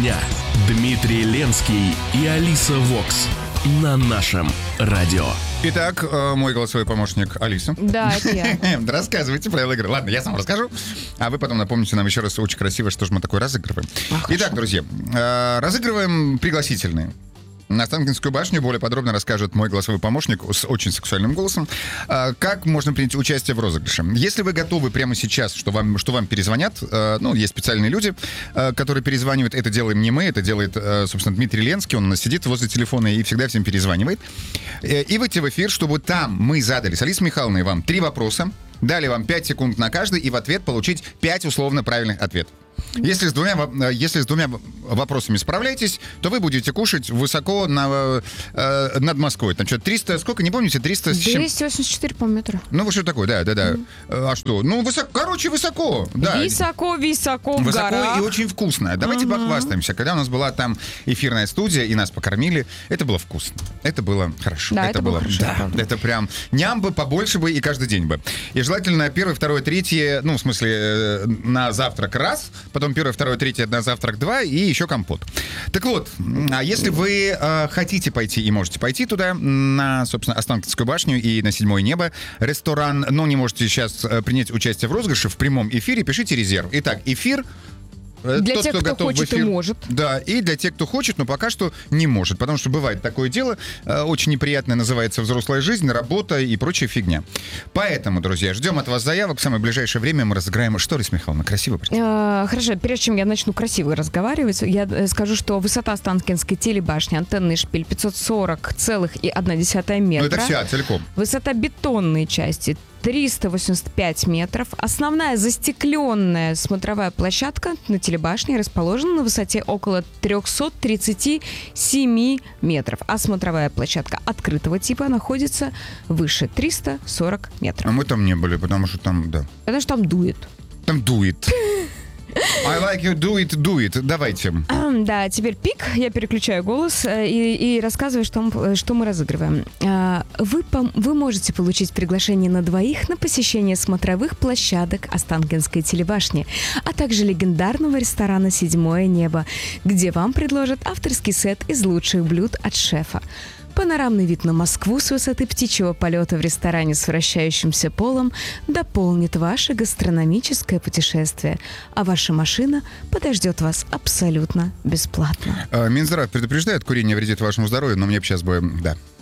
дня. Дмитрий Ленский и Алиса Вокс на нашем радио. Итак, мой голосовой помощник Алиса. Да, это я. Рассказывайте правила игры. Ладно, я сам расскажу, а вы потом напомните нам еще раз очень красиво, что же мы такое разыгрываем. Итак, друзья, разыгрываем пригласительные. На Останкинскую башню более подробно расскажет мой голосовой помощник с очень сексуальным голосом, как можно принять участие в розыгрыше. Если вы готовы прямо сейчас, что вам перезвонят, есть специальные люди, которые перезванивают. Это делаем не мы, это делает, собственно, Дмитрий Ленский. Он у нас сидит возле телефона и всегда всем перезванивает. И выйти в эфир, чтобы там мы задали с Алисой Михайловной вам 3 вопроса, дали вам 5 секунд на каждый и в ответ получить 5 условно правильных ответов. Если с двумя вопросами справляетесь, то вы будете кушать высоко над Москвой. Там что-то 300, сколько, не помните? 300 с чем? 284, по метру. Ну, вы что такое, да. А что? Ну, высоко. Да. Высоко в горах. И очень вкусно. Давайте похвастаемся. Когда у нас была там эфирная студия, и нас покормили, это было вкусно. Это было хорошо. Да, это было хорошо. Да, это прям ням бы, побольше бы и каждый день бы. И желательно 1, 2, 3, на завтрак раз, потом 1, 2, 3 на завтрак 2 и еще компот. Так вот, а если вы хотите пойти и можете пойти туда, на, собственно, Останкинскую башню и на 7-е небо, ресторан, но не можете сейчас принять участие в розыгрыше в прямом эфире, пишите резерв. Итак, эфир... Для тех, кто хочет и может. Да, и для тех, кто хочет, но пока что не может. Потому что бывает такое дело, очень неприятное, называется взрослая жизнь, работа и прочая фигня. Поэтому, друзья, ждем от вас заявок. В самое ближайшее время мы разыграем... Что, Алиса Михайловна, красиво? Хорошо, прежде чем я начну красиво разговаривать, я скажу, что высота Останкинской телебашни, антенный шпиль 540,1 метра. Ну, это вся целиком. Высота бетонной части 385 метров. Основная застекленная смотровая площадка на телебашне расположена на высоте около 337 метров. А смотровая площадка открытого типа находится выше 340 метров. А мы там не были, потому что там, да. Потому что там дует. Там дует. I like you, do it. Давайте. Да, теперь пик. Я переключаю голос и рассказываю, что мы разыгрываем. Вы можете получить приглашение на 2 на посещение смотровых площадок Останкинской телебашни, а также легендарного ресторана «7-е небо», где вам предложат авторский сет из лучших блюд от шефа. Панорамный вид на Москву с высоты птичьего полета в ресторане с вращающимся полом дополнит ваше гастрономическое путешествие, а ваша машина подождет вас абсолютно бесплатно. Минздрав предупреждает, курение вредит вашему здоровью, но мне бы сейчас бы... Да.